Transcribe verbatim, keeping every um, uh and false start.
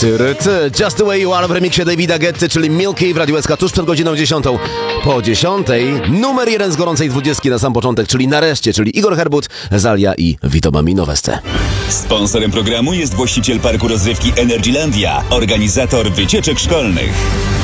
Tyry, ty. Just the way you are w remiksie Davida Guetty, czyli Milky w Radiu S K tuż przed godziną dziesiątą. Po dziesiątej numer jeden z gorącej dwudziestki na sam początek, czyli nareszcie, czyli Igor Herbut, Zalia i Vito Mamino Weste. Sponsorem programu jest właściciel parku rozrywki Energylandia, organizator wycieczek szkolnych.